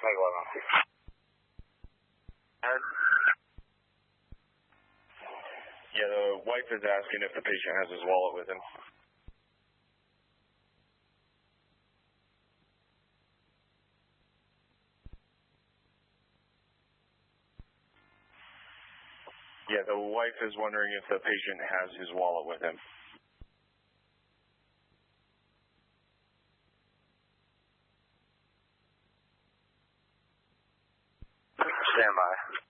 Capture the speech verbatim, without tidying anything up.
eleven. Yeah, the wife is asking if the patient has his wallet with him. Yeah, the wife is wondering if the patient has his wallet with him. Stand by.